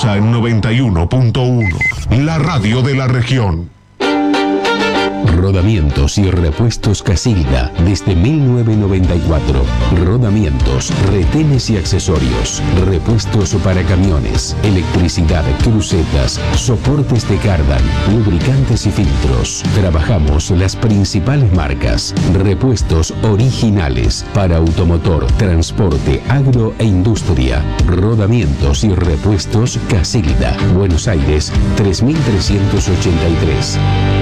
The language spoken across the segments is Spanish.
Sintoniza en 91.1, la radio de la región. Rodamientos y repuestos Casilda desde 1994. Rodamientos, retenes y accesorios, repuestos para camiones, electricidad, crucetas, soportes de cardan, lubricantes y filtros. Trabajamos las principales marcas, repuestos originales para automotor, transporte, agro e industria. Rodamientos y repuestos Casilda, Buenos Aires, 3383.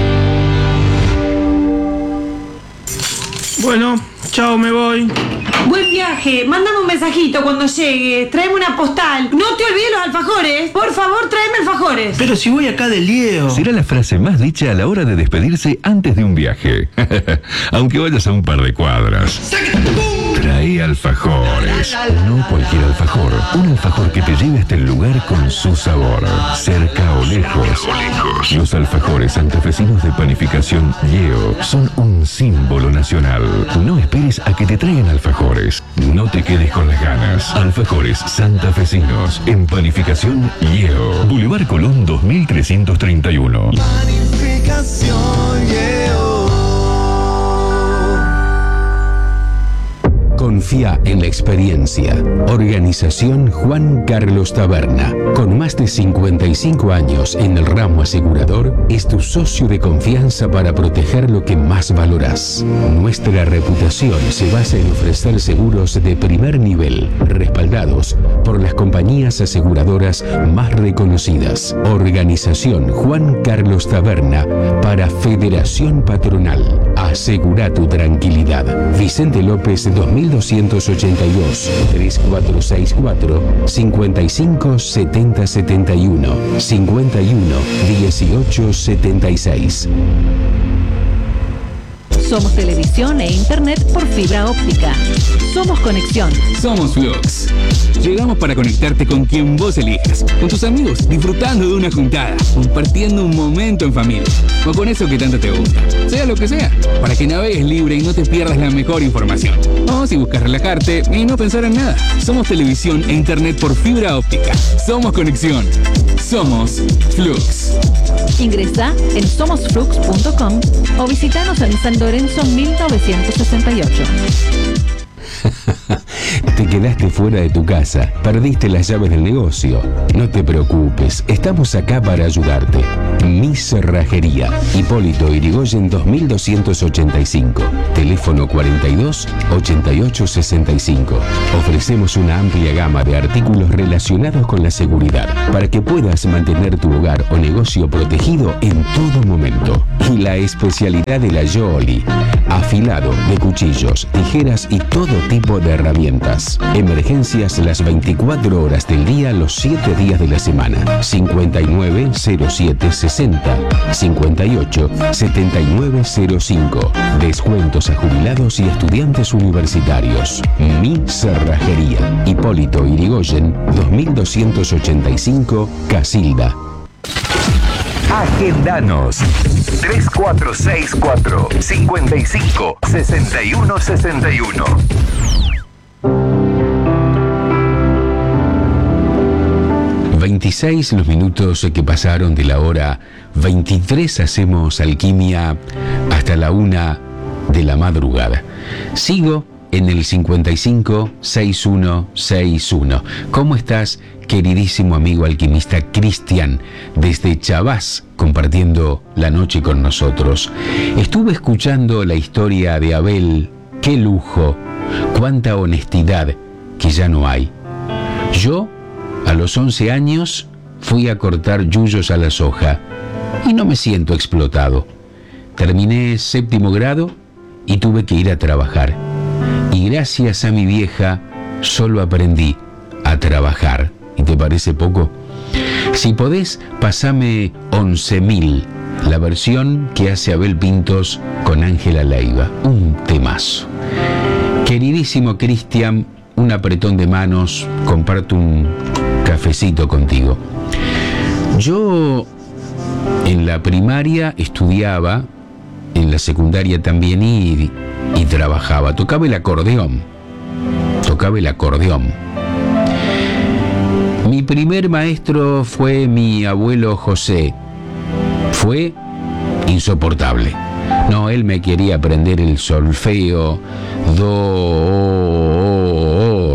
Bueno, chao, me voy. Buen viaje, mándame un mensajito cuando llegue, tráeme una postal. No te olvides los alfajores, por favor, tráeme alfajores. Pero si voy acá de lío. Será la frase más dicha a la hora de despedirse antes de un viaje. Aunque vayas a un par de cuadras. Trae alfajores. No cualquier alfajor. Un alfajor que te lleve hasta el lugar con su sabor. Cerca o lejos. Los alfajores santafesinos de panificación Yeo son un símbolo nacional. No esperes a que te traigan alfajores. No te quedes con las ganas. Alfajores santafesinos en panificación Yeo. Boulevard Colón 2331. Panificación Yeo. Confía en la experiencia. Organización Juan Carlos Taberna. Con más de 55 años en el ramo asegurador, es tu socio de confianza para proteger lo que más valorás. Nuestra reputación se basa en ofrecer seguros de primer nivel, respaldados por las compañías aseguradoras más reconocidas. Organización Juan Carlos Taberna para Federación Patronal. Asegura tu tranquilidad. Vicente López 2282 3464 55 70 71 51 18 76. Somos televisión e internet por fibra óptica. Somos conexión. Somos Flux. Llegamos para conectarte con quien vos elijas, con tus amigos, disfrutando de una juntada, compartiendo un momento en familia, o con eso que tanto te gusta, sea lo que sea, para que navegues libre y no te pierdas la mejor información. O si buscas relajarte y no pensar en nada. Somos televisión e internet por fibra óptica. Somos conexión. Somos Flux. Ingresa en somosflux.com o visitanos en San Lorenzo 1968. Te quedaste fuera de tu casa, perdiste las llaves del negocio. No te preocupes, estamos acá para ayudarte. Mi Cerrajería, Hipólito Yrigoyen 2285, teléfono 42 88 65. Ofrecemos una amplia gama de artículos relacionados con la seguridad para que puedas mantener tu hogar o negocio protegido en todo momento. Y la especialidad de la Jolie, afilado de cuchillos, tijeras y todo tipo de herramientas. Emergencias las 24 horas del día, los 7 días de la semana. 59 07 60 58 79 05. Descuentos a jubilados y estudiantes universitarios. Mi Cerrajería, Hipólito Yrigoyen 2285, Casilda. Agendanos 3464 55 61 61. ...26 los minutos que pasaron de la hora 23... hacemos alquimia hasta la 1 de la madrugada. Sigo en el 55 6161. ¿Cómo estás, queridísimo amigo alquimista Cristian? Desde Chavás, compartiendo la noche con nosotros. Estuve escuchando la historia de Abel. ¡Qué lujo! ¡Cuánta honestidad que ya no hay! Yo, a los 11 años, fui a cortar yuyos a la soja y no me siento explotado. Terminé 7º grado y tuve que ir a trabajar. Y gracias a mi vieja, solo aprendí a trabajar. ¿Y te parece poco? Si podés, pasame 11.000, la versión que hace Abel Pintos con Ángela Leiva. Un temazo. Queridísimo Cristian, un apretón de manos, comparto un cafecito contigo. Yo en la primaria estudiaba, en la secundaria también y trabajaba. Tocaba el acordeón. Mi primer maestro fue mi abuelo José. Fue insoportable. No, él me quería aprender el solfeo, do,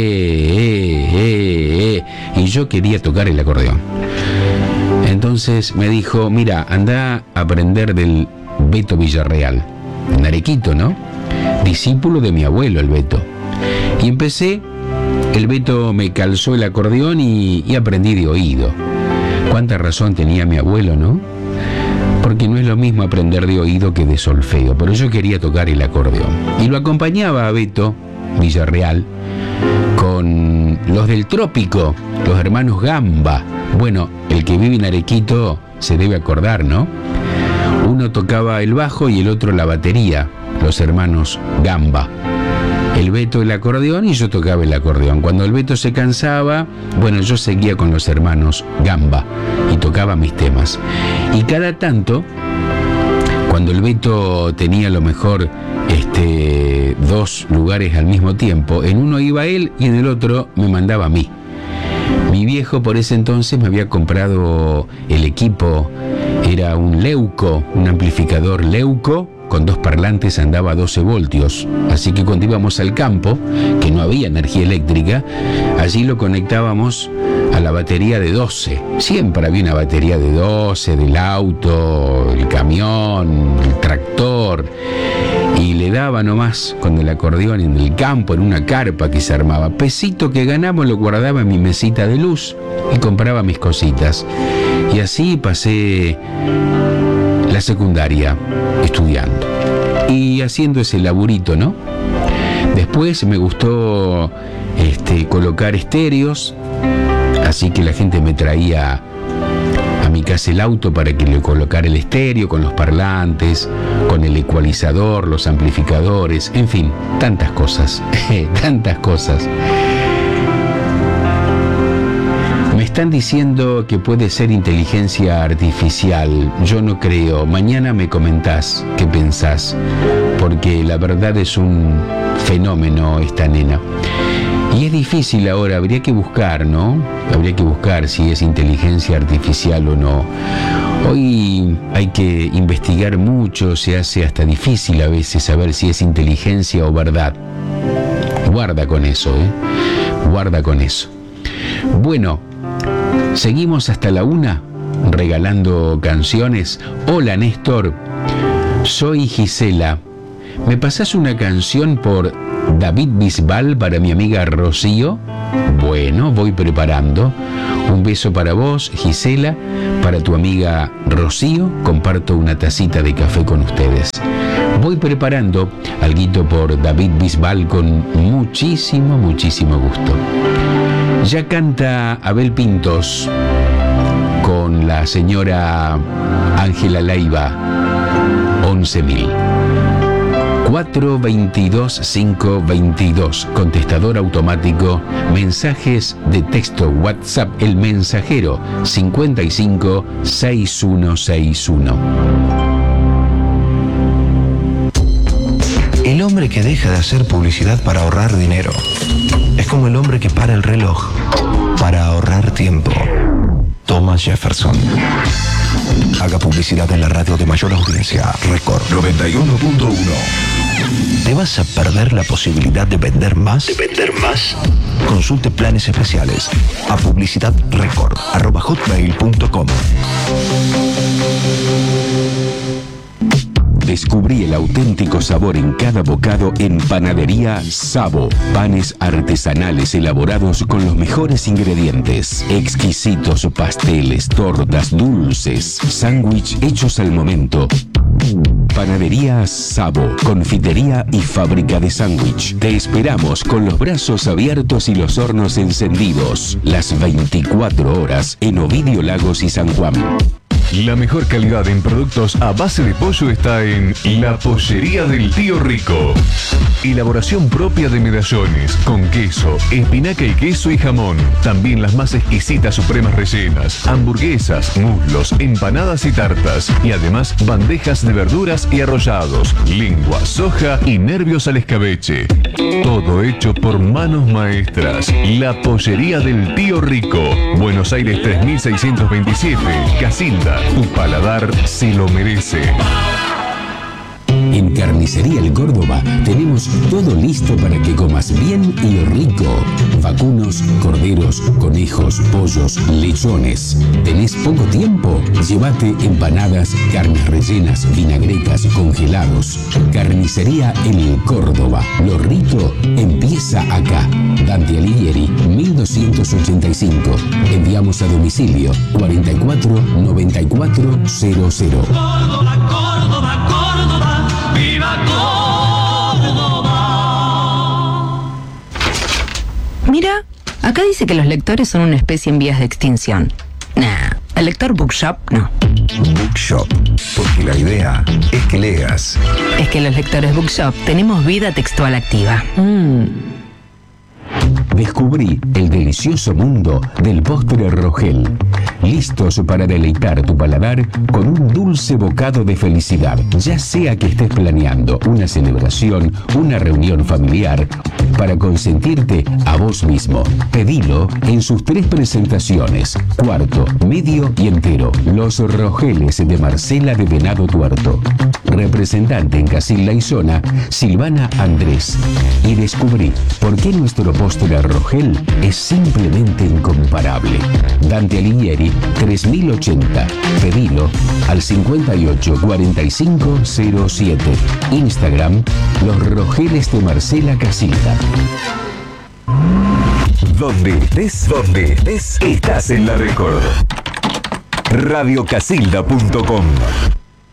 re, y yo quería tocar el acordeón. Entonces me dijo, mira, anda a aprender del Beto Villarreal, en Arequito, ¿no? Discípulo de mi abuelo, el Beto. Y empecé, el Beto me calzó el acordeón y aprendí de oído. Cuánta razón tenía mi abuelo, ¿no? Porque no es lo mismo aprender de oído que de solfeo, pero yo quería tocar el acordeón. Y lo acompañaba a Beto Villarreal con los del Trópico, los hermanos Gamba. Bueno, el que vive en Arequito se debe acordar, ¿no? Uno tocaba el bajo y el otro la batería, los hermanos Gamba. El Beto el acordeón y yo tocaba el acordeón. Cuando el Beto se cansaba, bueno, yo seguía con los hermanos Gamba y tocaba mis temas. Y cada tanto, cuando el Beto tenía a lo mejor dos lugares al mismo tiempo, en uno iba él y en el otro me mandaba a mí. Mi viejo por ese entonces me había comprado el equipo, era un Leuco, un amplificador Leuco, con 2 parlantes, andaba a 12 voltios. Así que cuando íbamos al campo, que no había energía eléctrica, allí lo conectábamos a la batería de 12. Siempre había una batería de 12, del auto, el camión, el tractor. Y le daba nomás con el acordeón en el campo, en una carpa que se armaba. Pesito que ganamos lo guardaba en mi mesita de luz y compraba mis cositas. Y así pasé la secundaria estudiando y haciendo ese laburito, ¿no? Después me gustó colocar estéreos, así que la gente me traía a mi casa el auto para que le colocara el estéreo con los parlantes, con el ecualizador, los amplificadores, en fin, tantas cosas, tantas cosas. Me están diciendo que puede ser inteligencia artificial. Yo no creo. Mañana me comentás qué pensás, porque la verdad es un fenómeno esta nena. Y es difícil ahora, habría que buscar, ¿no? Habría que buscar si es inteligencia artificial o no. Hoy hay que investigar mucho, se hace hasta difícil a veces saber si es inteligencia o verdad. Guarda con eso, ¿eh? Guarda con eso. Bueno, seguimos hasta la 1 regalando canciones. Hola Néstor, soy Gisela. ¿Me pasás una canción por David Bisbal para mi amiga Rocío? Bueno, voy preparando. Un beso para vos, Gisela, para tu amiga Rocío. Comparto una tacita de café con ustedes. Voy preparando alguito por David Bisbal con muchísimo, muchísimo gusto. Ya canta Abel Pintos con la señora Ángela Leiva, 11.000. 422-522, contestador automático, mensajes de texto WhatsApp, El Mensajero, 556161. El hombre que deja de hacer publicidad para ahorrar dinero es como el hombre que para el reloj para ahorrar tiempo. Thomas Jefferson. Haga publicidad en la radio de mayor audiencia. Record 91.1. ¿Te vas a perder la posibilidad de vender más? Consulte planes especiales a publicidadrecord@hotmail.com. Descubrí el auténtico sabor en cada bocado en Panadería Sabo. Panes artesanales elaborados con los mejores ingredientes. Exquisitos pasteles, tortas, dulces, sándwich hechos al momento. Panadería Sabo, confitería y fábrica de sándwich. Te esperamos con los brazos abiertos y los hornos encendidos. Las 24 horas en Ovidio Lagos y San Juan. La mejor calidad en productos a base de pollo está en La Pollería del Tío Rico. Elaboración propia de medallones, con queso, espinaca y queso y jamón. También las más exquisitas supremas rellenas, hamburguesas, muslos, empanadas y tartas. Y además bandejas de verduras y arrollados, lengua, soja y nervios al escabeche. Todo hecho por manos maestras. La Pollería del Tío Rico. Buenos Aires 3627, Casilda. Tu paladar se lo merece. En Carnicería El Córdoba tenemos todo listo para que comas bien y rico. Vacunos, corderos, conejos, pollos, lechones. ¿Tenés poco tiempo? Llévate empanadas, carnes rellenas, vinagretas, congelados. Carnicería El Córdoba. Lo rico empieza acá. Dante Alighieri, 1285. Enviamos a domicilio 44 94 00. Córdoba, Córdoba, Córdoba, viva Córdoba. Mira, acá dice que los lectores son una especie en vías de extinción. Nah, el lector Bookshop no. Bookshop, porque la idea es que leas. Es que los lectores Bookshop tenemos vida textual activa. Descubrí el delicioso mundo del postre Rogel. Listos para deleitar tu paladar con un dulce bocado de felicidad. Ya sea que estés planeando una celebración, una reunión familiar, para consentirte a vos mismo. Pedilo en sus 3 presentaciones: cuarto, medio y entero. Los Rogeles de Marcela de Venado Tuerto. Representante en Casilda y Zona, Silvana Andrés. Y descubrí por qué nuestro postre Rogel es simplemente incomparable. Dante Alighieri 3080. Pedilo al 58 45 07. Instagram Los Rogeles de Marcela Casilda. Donde estés, estás en la Record. Radiocasilda.com